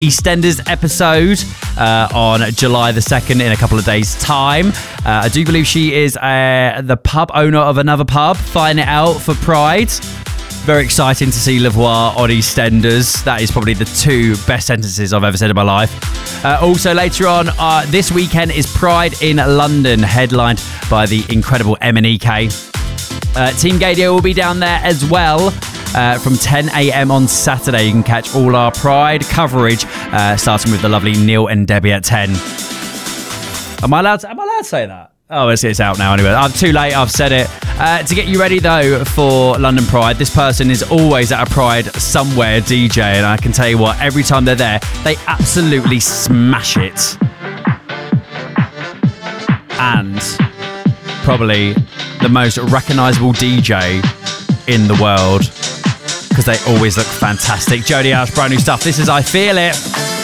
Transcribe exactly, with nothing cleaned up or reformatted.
EastEnders episode uh, on July the second in a couple of days' time. Uh, I do believe she is uh, the pub owner of another pub, fighting it out for Pride. Very exciting to see Lavoie on EastEnders. That is probably the two best sentences I've ever said in my life. Uh, also later on, uh, this weekend is Pride in London, headlined by the incredible M N E K. Uh, Team Gadio will be down there as well. Uh, from ten a.m. on Saturday, you can catch all our Pride coverage, uh, starting with the lovely Neil and Debbie at ten. Am I allowed to, am I allowed to say that? Oh, it's, it's out now anyway. I'm too late, I've said it. Uh, to get you ready, though, for London Pride, this person is always at a Pride somewhere D J, and I can tell you what, every time they're there, they absolutely smash it. And probably the most recognisable D J in the world, because they always look fantastic. Jodie Ash, brand new stuff. This is I Feel It.